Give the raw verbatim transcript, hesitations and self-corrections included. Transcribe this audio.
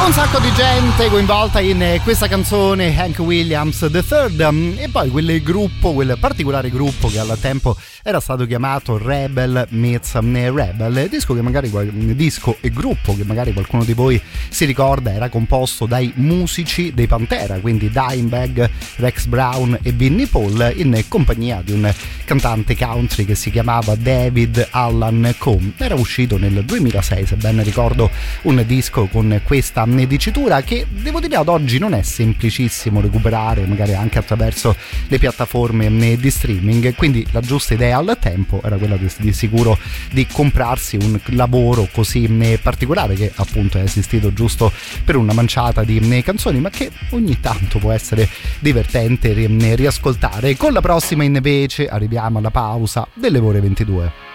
Un sacco di gente coinvolta in questa canzone, Hank Williams the Third, e poi quel gruppo, quel particolare gruppo che al tempo era stato chiamato Rebel Meets Rebel, disco che magari disco e gruppo che magari qualcuno di voi si ricorda era composto dai musici dei Pantera, quindi Dimebag, Rex Brown e Vinnie Paul, in compagnia di un cantante country che si chiamava David Allan Coe. Era uscito nel duemilasei, se ben ricordo, un disco con questa dicitura che devo dire ad oggi non è semplicissimo recuperare, magari anche attraverso le piattaforme di streaming, quindi la giusta idea al tempo era quella di, di sicuro di comprarsi un lavoro così particolare che appunto è esistito giusto per una manciata di canzoni, ma che ogni tanto può essere divertente riascoltare. Con la prossima invece arriviamo alla pausa delle ore ventidue.